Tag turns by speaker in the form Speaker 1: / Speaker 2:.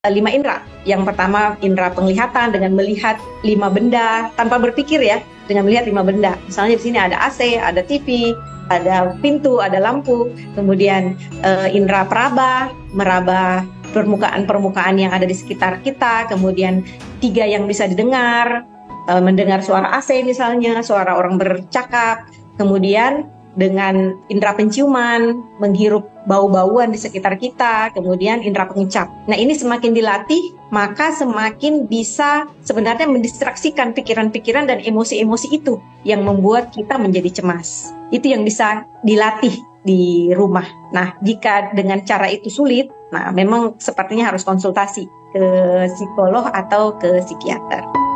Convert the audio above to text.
Speaker 1: 5 indera. Yang pertama indera penglihatan dengan melihat 5 benda tanpa berpikir ya, dengan melihat 5 benda. Misalnya di sini ada AC, ada TV, ada pintu, ada lampu. Kemudian indera peraba, meraba permukaan-permukaan yang ada di sekitar kita. Kemudian 3 yang bisa didengar, mendengar suara AC misalnya, suara orang bercakap. Kemudian dengan indera penciuman, menghirup bau-bauan di sekitar kita, kemudian indera pengecap. Nah, ini semakin dilatih, maka semakin bisa sebenarnya mendistraksikan pikiran-pikiran dan emosi-emosi itu yang membuat kita menjadi cemas. Itu yang bisa dilatih di rumah. Nah, jika dengan cara itu sulit, nah memang sepertinya harus konsultasi ke psikolog atau ke psikiater.